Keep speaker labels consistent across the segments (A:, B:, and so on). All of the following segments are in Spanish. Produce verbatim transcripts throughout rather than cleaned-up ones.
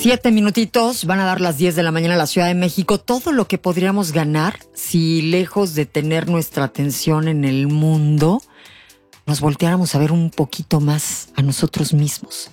A: Siete minutitos, van a dar las diez de la mañana en la Ciudad de México. Todo lo que podríamos ganar si, lejos de tener nuestra atención en el mundo, nos volteáramos a ver un poquito más a nosotros mismos.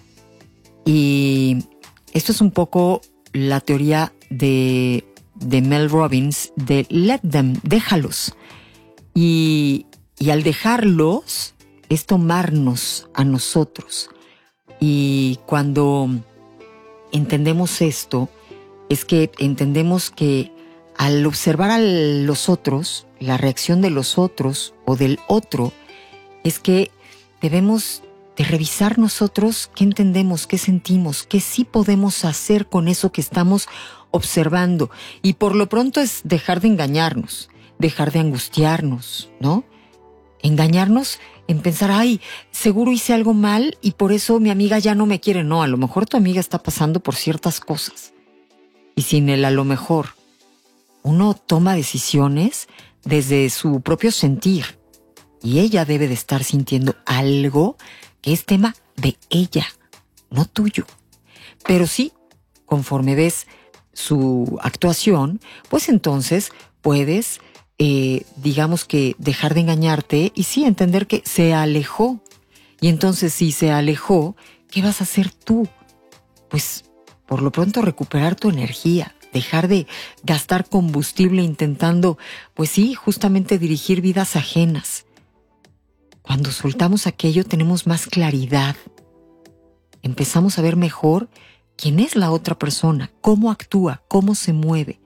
A: Y esto es un poco la teoría de, de Mel Robbins, de let them, déjalos. Y, y al dejarlos es tomarnos a nosotros. Y cuando entendemos esto, es que entendemos que al observar a los otros, la reacción de los otros o del otro, es que debemos de revisar nosotros qué entendemos, qué sentimos, qué sí podemos hacer con eso que estamos observando. Y por lo pronto es dejar de engañarnos, dejar de angustiarnos, ¿no? Engañarnos en pensar, ay, seguro hice algo mal y por eso mi amiga ya no me quiere. No, a lo mejor tu amiga está pasando por ciertas cosas. Y sin el a lo mejor, uno toma decisiones desde su propio sentir. Y ella debe de estar sintiendo algo que es tema de ella, no tuyo. Pero sí, conforme ves su actuación, pues entonces puedes, eh, digamos que dejar de engañarte y sí entender que se alejó. Y entonces si se alejó, ¿qué vas a hacer tú? Pues por lo pronto recuperar tu energía, dejar de gastar combustible intentando, pues sí, justamente dirigir vidas ajenas. Cuando soltamos aquello tenemos más claridad. Empezamos a ver mejor quién es la otra persona, cómo actúa, cómo se mueve.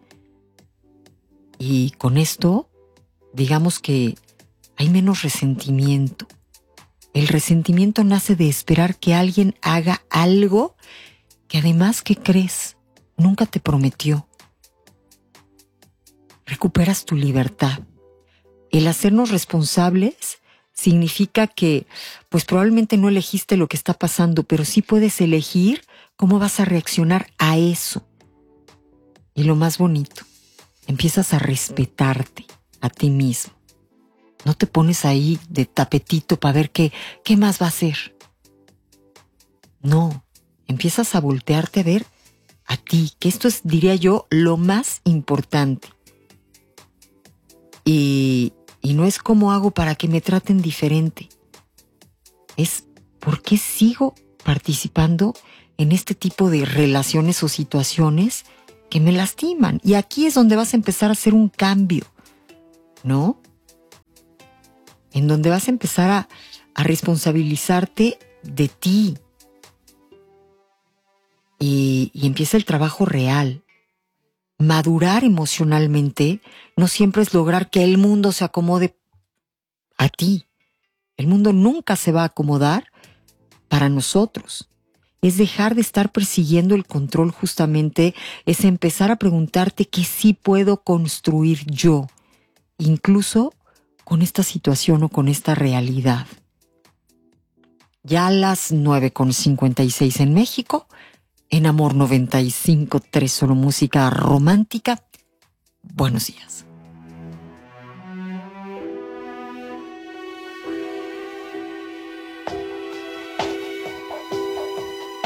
A: Y con esto, digamos que hay menos resentimiento. El resentimiento nace de esperar que alguien haga algo que además, ¿qué crees? Nunca te prometió. Recuperas tu libertad. El hacernos responsables significa que, pues probablemente no elegiste lo que está pasando, pero sí puedes elegir cómo vas a reaccionar a eso. Y lo más bonito, empiezas a respetarte a ti mismo. No te pones ahí de tapetito para ver qué, qué más va a hacer. No, empiezas a voltearte a ver a ti, que esto es, diría yo, lo más importante. Y... Y no es cómo hago para que me traten diferente. Es por qué sigo participando en este tipo de relaciones o situaciones que me lastiman. Y aquí es donde vas a empezar a hacer un cambio, ¿no? En donde vas a empezar a, a responsabilizarte de ti. Y, y empieza el trabajo real. Madurar emocionalmente no siempre es lograr que el mundo se acomode a ti. El mundo nunca se va a acomodar para nosotros. Es dejar de estar persiguiendo el control justamente, es empezar a preguntarte qué sí puedo construir yo, incluso con esta situación o con esta realidad. Ya a las nueve con cincuenta y seis en México, en Amor noventa y cinco punto tres, solo música romántica. Buenos días.